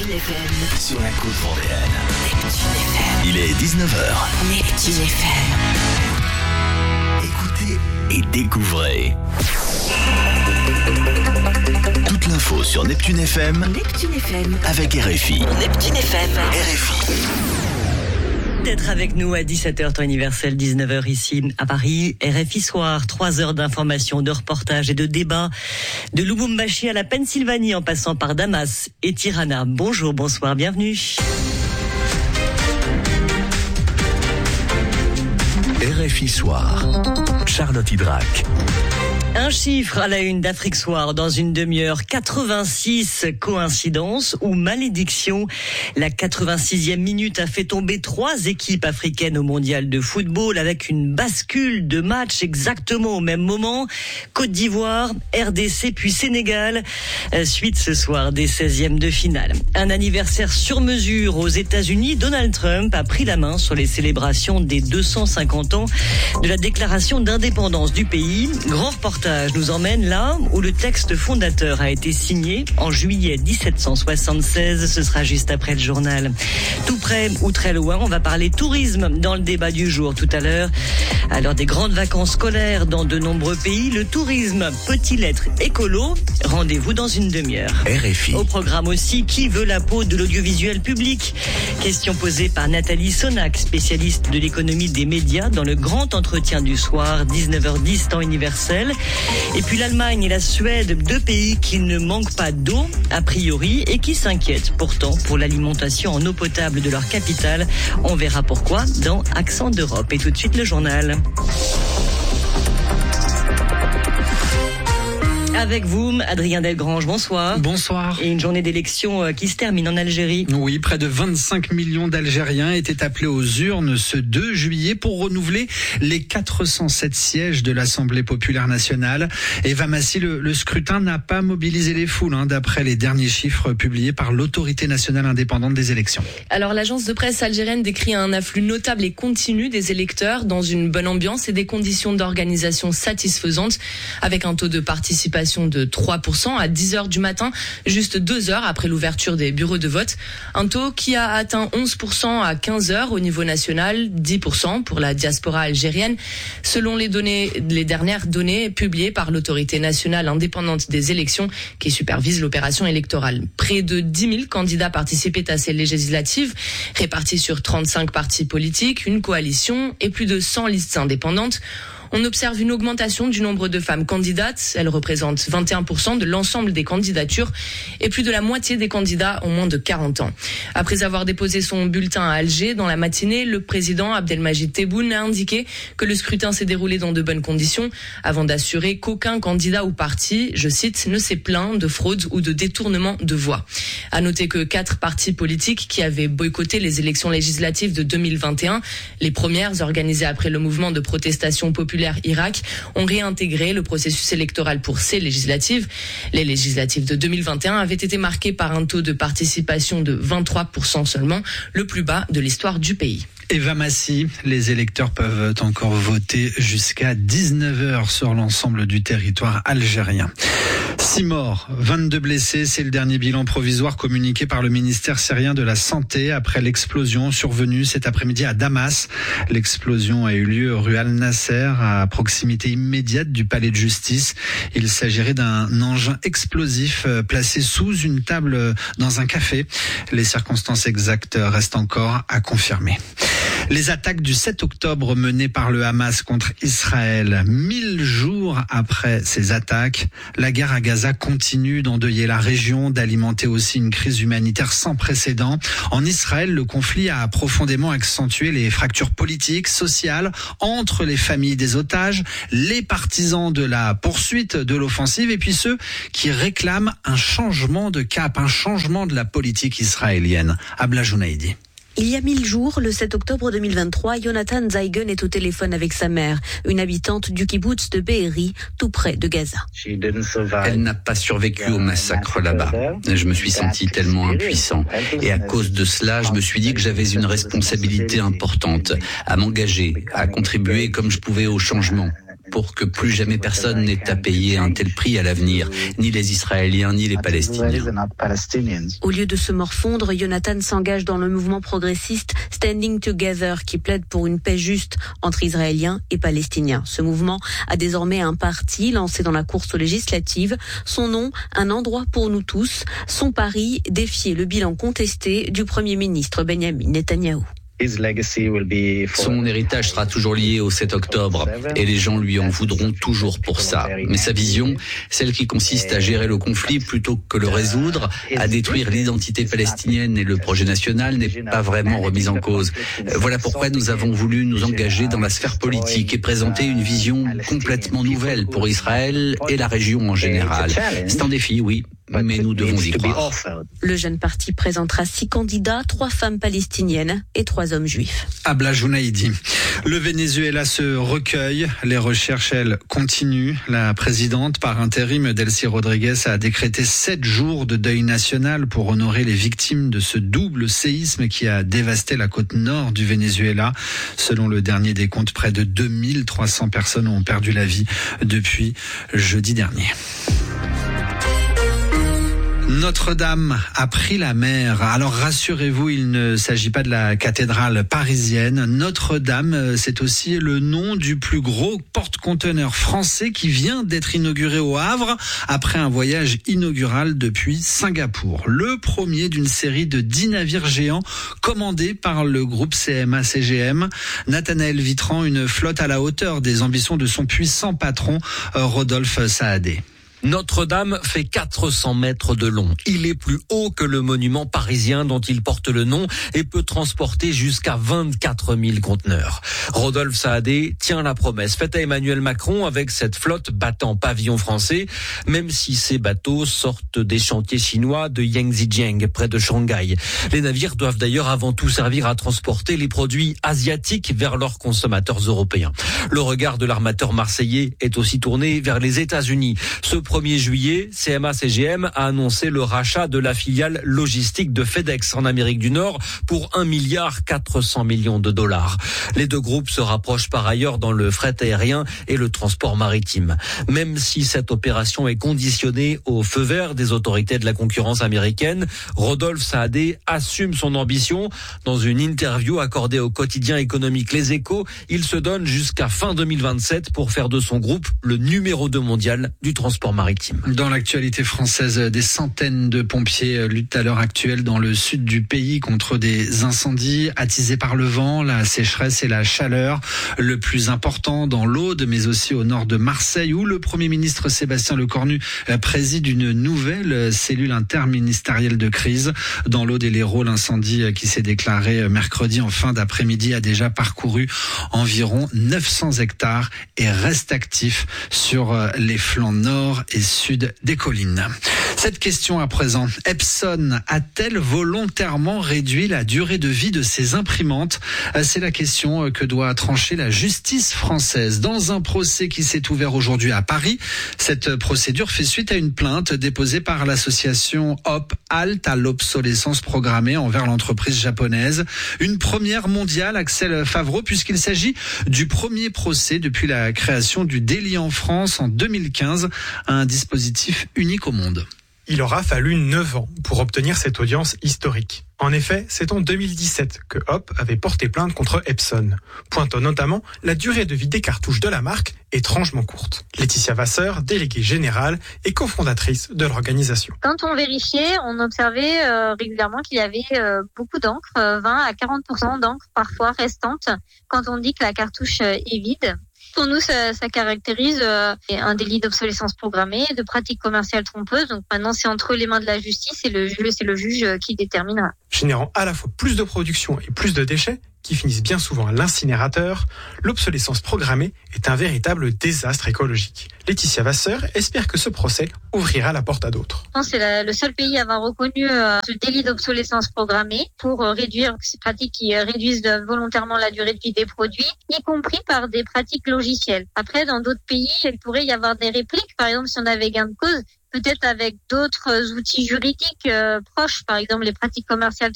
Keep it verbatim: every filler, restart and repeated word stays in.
Neptune F M. Sur la côte vendéenne. Neptune F M. Il est dix-neuf heures. Neptune F M. Écoutez et découvrez. Toute l'info sur Neptune F M. Neptune F M. Avec R F I. Neptune F M. R F I. D'être avec nous à dix-sept heures temps universel, dix-neuf heures ici à Paris. R F I Soir, trois heures d'informations, de reportages et de débats. De Lubumbashi à la Pennsylvanie en passant par Damas et Tirana. Bonjour, bonsoir, bienvenue. R F I Soir. Charlotte Hydrac. Un chiffre à la une d'Afrique Soir dans une demi-heure. quatre-vingt-six coïncidences ou malédiction. La quatre-vingt-sixième minute a fait tomber trois équipes africaines au mondial de football avec une bascule de match exactement au même moment. Côte d'Ivoire, R D C puis Sénégal. Suite ce soir des seizièmes de finale. Un anniversaire sur mesure aux États-Unis. Donald Trump a pris la main sur les célébrations des deux cent cinquante ans de la déclaration d'indépendance du pays. Grand reportage nous emmène là où le texte fondateur a été signé en juillet dix-sept cent soixante-seize. Ce sera juste après le journal. Tout près ou très loin, on va parler tourisme dans le débat du jour tout à l'heure. Alors des grandes vacances scolaires dans de nombreux pays, le tourisme peut-il être écolo? Rendez-vous dans une demi-heure. R F I. Au programme aussi, qui veut la peau de l'audiovisuel public? Question posée par Nathalie Sonac, spécialiste de l'économie des médias dans le grand entretien du soir, dix-neuf heures dix temps universel. Et puis l'Allemagne et la Suède, deux pays qui ne manquent pas d'eau, a priori, et qui s'inquiètent pourtant pour l'alimentation en eau potable de leur capitale. On verra pourquoi dans Accent d'Europe. Et tout de suite le journal. Avec vous, Adrien Delgrange, bonsoir. Bonsoir. Et une journée d'élection qui se termine en Algérie. Oui, près de vingt-cinq millions d'Algériens étaient appelés aux urnes ce deux juillet pour renouveler les quatre cent sept sièges de l'Assemblée populaire nationale. Eva Massi, le, le scrutin n'a pas mobilisé les foules, hein, d'après les derniers chiffres publiés par l'Autorité nationale indépendante des élections. Alors l'agence de presse algérienne décrit un afflux notable et continu des électeurs dans une bonne ambiance et des conditions d'organisation satisfaisantes, avec un taux de participation de trois pour cent à dix heures du matin, juste deux heures après l'ouverture des bureaux de vote. Un taux qui a atteint onze pour cent à quinze heures au niveau national, dix pour cent pour la diaspora algérienne, selon les données, les dernières données publiées par l'Autorité nationale indépendante des élections qui supervise l'opération électorale. Près de dix mille candidats participaient à ces législatives, répartis sur trente-cinq partis politiques, une coalition et plus de cent listes indépendantes. On observe une augmentation du nombre de femmes candidates. Elles représentent vingt et un pour cent de l'ensemble des candidatures et plus de la moitié des candidats ont moins de quarante ans. Après avoir déposé son bulletin à Alger dans la matinée, le président Abdelmajid Tebboune a indiqué que le scrutin s'est déroulé dans de bonnes conditions avant d'assurer qu'aucun candidat ou parti, je cite, ne s'est plaint de fraude ou de détournement de voix. À noter que quatre partis politiques qui avaient boycotté les élections législatives de deux mille vingt et un, les premières organisées après le mouvement de protestation populaire Irak, ont réintégré le processus électoral pour ces législatives. Les législatives de deux mille vingt et un avaient été marquées par un taux de participation de vingt-trois pour cent seulement, le plus bas de l'histoire du pays. Eva Massi, les électeurs peuvent encore voter jusqu'à dix-neuf heures sur l'ensemble du territoire algérien. six morts, vingt-deux blessés, c'est le dernier bilan provisoire communiqué par le ministère syrien de la Santé après l'explosion survenue cet après-midi à Damas. L'explosion a eu lieu rue Al-Nasser, à proximité immédiate du palais de justice. Il s'agirait d'un engin explosif placé sous une table dans un café. Les circonstances exactes restent encore à confirmer. Les attaques du sept octobre menées par le Hamas contre Israël. Mille jours après ces attaques, la guerre à Gaza continue d'endeuiller la région, d'alimenter aussi une crise humanitaire sans précédent. En Israël, le conflit a profondément accentué les fractures politiques, sociales, entre les familles des otages, les partisans de la poursuite de l'offensive et puis ceux qui réclament un changement de cap, un changement de la politique israélienne. Abla Jounaïdi. Il y a mille jours, le sept octobre deux mille vingt-trois, Jonathan Zeigen est au téléphone avec sa mère, une habitante du kibboutz de Be'eri, tout près de Gaza. Elle n'a pas survécu au massacre là-bas. Je me suis senti tellement impuissant. Et à cause de cela, je me suis dit que j'avais une responsabilité importante à m'engager, à contribuer comme je pouvais au changement. pour que plus jamais personne n'ait à payer un tel prix à l'avenir, ni les Israéliens, ni les Palestiniens. Au lieu de se morfondre, Jonathan s'engage dans le mouvement progressiste Standing Together qui plaide pour une paix juste entre Israéliens et Palestiniens. Ce mouvement a désormais un parti lancé dans la course aux législatives. Son nom, un endroit pour nous tous. Son pari, défier le bilan contesté du Premier ministre Benjamin Netanyahou. Son héritage sera toujours lié au sept octobre et les gens lui en voudront toujours pour ça. Mais sa vision, celle qui consiste à gérer le conflit plutôt que le résoudre, à détruire l'identité palestinienne et le projet national n'est pas vraiment remise en cause. Voilà pourquoi nous avons voulu nous engager dans la sphère politique et présenter une vision complètement nouvelle pour Israël et la région en général. C'est un défi, oui, mais nous devons y croire. Le jeune parti présentera six candidats, trois femmes palestiniennes et trois hommes juifs. Abla Jounaïdi. Le Venezuela se recueille. Les recherches, elles, continuent. La présidente par intérim, Delcy Rodriguez, a décrété sept jours de deuil national pour honorer les victimes de ce double séisme qui a dévasté la côte nord du Venezuela. Selon le dernier décompte, près de deux mille trois cents personnes ont perdu la vie depuis jeudi dernier. Notre-Dame a pris la mer. Alors rassurez-vous, il ne s'agit pas de la cathédrale parisienne. Notre-Dame, c'est aussi le nom du plus gros porte-conteneurs français qui vient d'être inauguré au Havre après un voyage inaugural depuis Singapour. Le premier d'une série de dix navires géants commandés par le groupe C M A C G M. Nathanaël Vitran, une flotte à la hauteur des ambitions de son puissant patron, Rodolphe Saadé. Notre-Dame fait quatre cents mètres de long. Il est plus haut que le monument parisien dont il porte le nom et peut transporter jusqu'à vingt-quatre mille conteneurs. Rodolphe Saadé tient la promesse faite à Emmanuel Macron avec cette flotte battant pavillon français, même si ces bateaux sortent des chantiers chinois de Yangzijiang, près de Shanghai. Les navires doivent d'ailleurs avant tout servir à transporter les produits asiatiques vers leurs consommateurs européens. Le regard de l'armateur marseillais est aussi tourné vers les États-Unis. Ce premier juillet, C M A C G M a annoncé le rachat de la filiale logistique de FedEx en Amérique du Nord pour un milliard quatre cents millions de dollars. Les deux groupes se rapprochent par ailleurs dans le fret aérien et le transport maritime. Même si cette opération est conditionnée au feu vert des autorités de la concurrence américaine, Rodolphe Saadé assume son ambition. Dans une interview accordée au quotidien économique Les Échos, il se donne jusqu'à fin deux mille vingt-sept pour faire de son groupe le numéro deux mondial du transport maritime. Dans l'actualité française, des centaines de pompiers luttent à l'heure actuelle dans le sud du pays contre des incendies attisés par le vent, la sécheresse et la chaleur. Le plus important dans l'Aude, mais aussi au nord de Marseille, où le Premier ministre Sébastien Lecornu préside une nouvelle cellule interministérielle de crise. Dans l'Aude et l'Hérault, l'incendie qui s'est déclaré mercredi en fin d'après-midi a déjà parcouru environ neuf cents hectares et reste actif sur les flancs nord et sud des collines. Cette question à présent, Epson a-t-elle volontairement réduit la durée de vie de ses imprimantes ? C'est la question que doit trancher la justice française dans un procès qui s'est ouvert aujourd'hui à Paris. Cette procédure fait suite à une plainte déposée par l'association Hop Halt à l'obsolescence programmée envers l'entreprise japonaise. Une première mondiale, Axel Favreau, puisqu'il s'agit du premier procès depuis la création du délit en France en deux mille quinze, un dispositif unique au monde. Il aura fallu neuf ans pour obtenir cette audience historique. En effet, c'est en deux mille dix-sept que Hop avait porté plainte contre Epson, pointant notamment la durée de vie des cartouches de la marque étrangement courte. Laetitia Vasseur, déléguée générale et cofondatrice de l'organisation. Quand on vérifiait, on observait euh, régulièrement qu'il y avait euh, beaucoup d'encre, euh, vingt à quarante pour cent d'encre parfois restante, quand on dit que la cartouche euh, est vide. Pour nous, ça, ça caractérise euh, un délit d'obsolescence programmée, de pratique commerciale trompeuse. Donc maintenant, c'est entre les mains de la justice et le, c'est le juge qui déterminera. Générant à la fois plus de production et plus de déchets, qui finissent bien souvent à l'incinérateur, l'obsolescence programmée est un véritable désastre écologique. Laetitia Vasseur espère que ce procès ouvrira la porte à d'autres. C'est la, le seul pays à avoir reconnu euh, ce délit d'obsolescence programmée pour euh, réduire ces pratiques qui euh, réduisent de, volontairement la durée de vie des produits, y compris par des pratiques logicielles. Après, dans d'autres pays, il pourrait y avoir des répliques. Par exemple, si on avait gain de cause, peut-être avec d'autres outils juridiques euh, proches, par exemple les pratiques commerciales